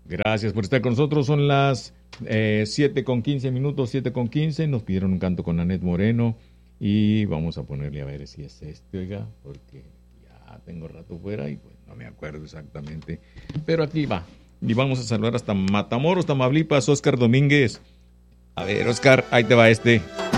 Gracias por estar con nosotros. Son las 7:15 minutos, 7:15. Nos pidieron un canto con Anet Moreno y vamos a ponerle a ver si es oiga, porque ya tengo rato fuera y pues no me acuerdo exactamente. Pero aquí va. Y vamos a saludar hasta Matamoros, Tamaulipas, Oscar Domínguez. A ver, Oscar, ahí te va este.